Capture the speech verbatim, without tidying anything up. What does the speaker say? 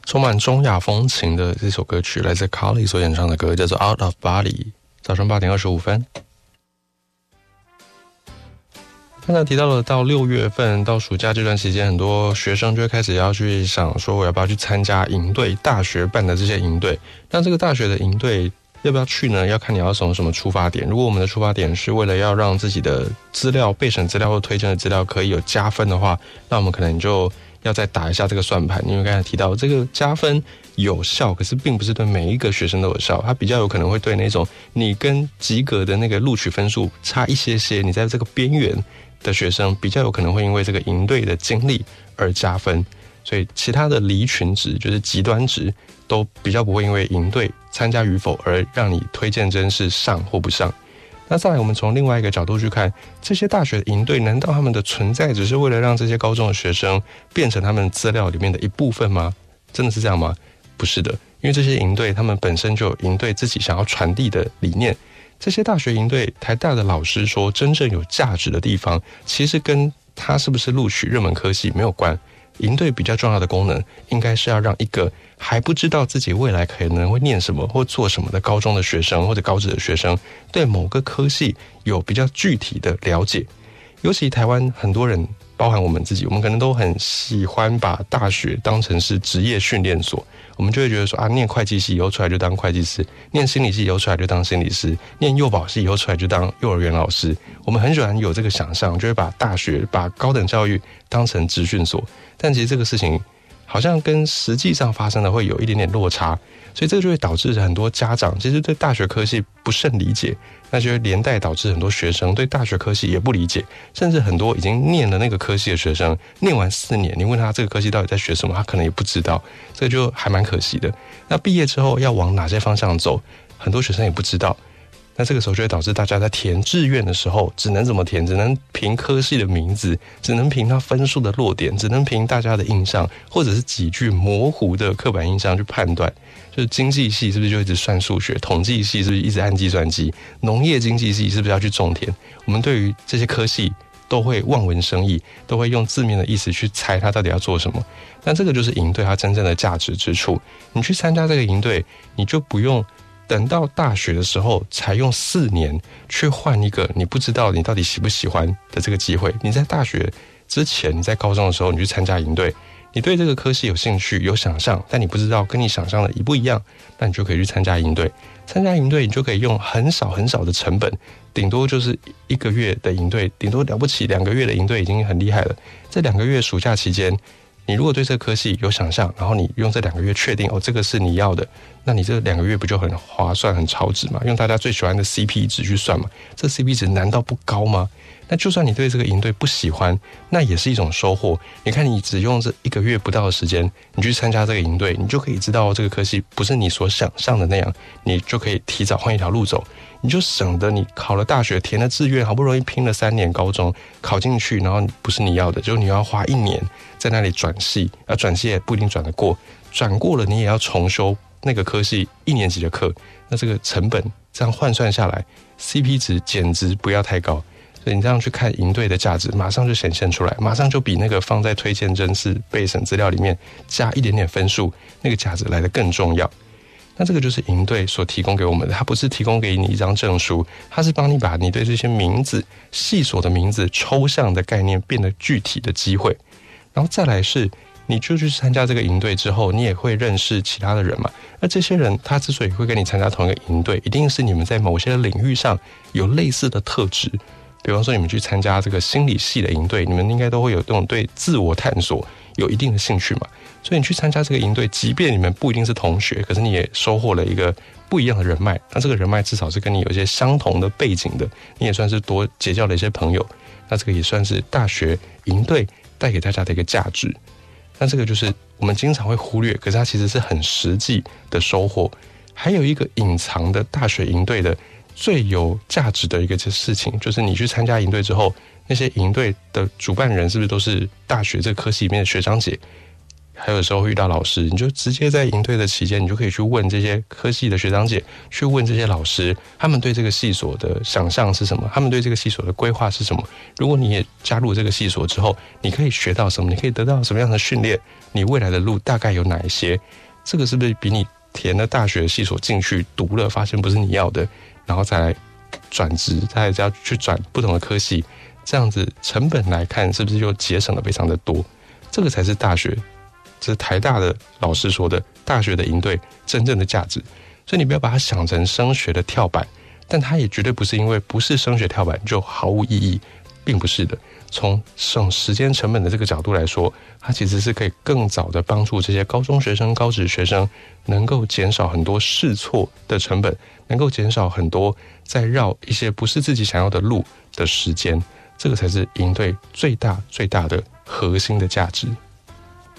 充满中亚风情的这首歌曲，来自 Carly 所演唱的歌，叫做 Out of Body。早上八点二十五分。刚才提到了，到六月份到暑假这段期间，很多学生就会开始要去想说，我要不要去参加营队，大学办的这些营队。那这个大学的营队要不要去呢？要看你要从什么出发点。如果我们的出发点是为了要让自己的资料、备审资料或推荐的资料可以有加分的话，那我们可能就要再打一下这个算盘。因为刚才提到这个加分有效，可是并不是对每一个学生都有效，它比较有可能会对那种你跟及格的那个录取分数差一些些，你在这个边缘的学生比较有可能会因为这个营队的经历而加分。所以其他的离群值，就是极端值，都比较不会因为营队参加与否而让你推荐真是上或不上。那再来，我们从另外一个角度去看，这些大学的营队，难道他们的存在只是为了让这些高中的学生变成他们资料里面的一部分吗？真的是这样吗？不是的，因为这些营队他们本身就有营队自己想要传递的理念。这些大学营队，台大的老师说，真正有价值的地方，其实跟他是不是录取热门科系没有关。营队比较重要的功能，应该是要让一个还不知道自己未来可能会念什么或做什么的高中的学生或者高职的学生，对某个科系有比较具体的了解。尤其台湾很多人，包含我们自己，我们可能都很喜欢把大学当成是职业训练所。我们就会觉得说啊，念会计系以后出来就当会计师，念心理系以后出来就当心理师，念幼保系以后出来就当幼儿园老师。我们很喜欢有这个想象，就会把大学、把高等教育当成职训所。但其实这个事情好像跟实际上发生的会有一点点落差，所以这个就会导致很多家长其实对大学科系不甚理解，那就会连带导致很多学生对大学科系也不理解，甚至很多已经念了那个科系的学生，念完四年，你问他这个科系到底在学什么，他可能也不知道，这个就还蛮可惜的。那毕业之后要往哪些方向走，很多学生也不知道。那这个时候就会导致大家在填志愿的时候，只能怎么填？只能凭科系的名字，只能凭它分数的落点，只能凭大家的印象，或者是几句模糊的刻板印象去判断。就是经济系是不是就一直算数学？统计系是不是一直按计算机？农业经济系是不是要去种田？我们对于这些科系都会望文生义，都会用字面的意思去猜它到底要做什么。但这个就是营队它真正的价值之处。你去参加这个营队，你就不用等到大学的时候才用四年去换一个你不知道你到底喜不喜欢的这个机会。你在大学之前，你在高中的时候你去参加营队，你对这个科系有兴趣有想象，但你不知道跟你想象的一不一样，那你就可以去参加营队。参加营队你就可以用很少很少的成本，顶多就是一个月的营队，顶多了不起两个月的营队已经很厉害了。这两个月暑假期间，你如果对这个科系有想象，然后你用这两个月确定哦，这个是你要的，那你这两个月不就很划算、很超值嘛？用大家最喜欢的 C P 值去算嘛，这 C P 值难道不高吗？那就算你对这个营队不喜欢，那也是一种收获。你看，你只用这一个月不到的时间，你去参加这个营队，你就可以知道这个科系不是你所想象的那样，你就可以提早换一条路走。你就省得你考了大学，填了志愿，好不容易拼了三年高中考进去，然后不是你要的，就你要花一年在那里转系，啊，转系也不一定转得过，转过了你也要重修那个科系一年级的课，那这个成本这样换算下来 ，C P 值简直不要太高。所以你这样去看营队的价值，马上就显现出来，马上就比那个放在推荐甄试备审资料里面加一点点分数那个价值来得更重要。那这个就是营队所提供给我们的，它不是提供给你一张证书，它是帮你把你对这些名字、系所的名字、抽象的概念变得具体的机会。然后再来是，你就去参加这个营队之后，你也会认识其他的人嘛。那这些人他之所以会跟你参加同一个营队，一定是你们在某些领域上有类似的特质。比方说你们去参加这个心理系的营队，你们应该都会有这种对自我探索有一定的兴趣嘛。所以你去参加这个营队，即便你们不一定是同学，可是你也收获了一个不一样的人脉。那这个人脉至少是跟你有一些相同的背景的，你也算是多结交了一些朋友。那这个也算是大学营队带给大家的一个价值。那这个就是我们经常会忽略，可是它其实是很实际的收获。还有一个隐藏的大学营队的最有价值的一个事情，就是你去参加营队之后，那些营队的主办人是不是都是大学这个科系里面的学长姐？ 还有时候遇到老师，你就直接在营队的期间，你就可以去问这些科系的学长姐，去问这些老师，他们对这个系所的想象是什么，他们对这个系所的规划是什么。如果你也加入这个系所之后，你可以学到什么，你可以得到什么样的训练，你未来的路大概有哪一些，这个是不是比你填了大学系所进去读了发现不是你要的，然后再来转职，再来要去转不同的科系，这样子成本来看是不是就节省了非常的多。这个才是大学，这是台大的老师说的大学的营队真正的价值。所以你不要把它想成升学的跳板，但它也绝对不是因为不是升学跳板就毫无意义，并不是的。从省时间成本的这个角度来说，它其实是可以更早的帮助这些高中学生、高职学生能够减少很多试错的成本，能够减少很多在绕一些不是自己想要的路的时间。这个才是营队最大最大的核心的价值。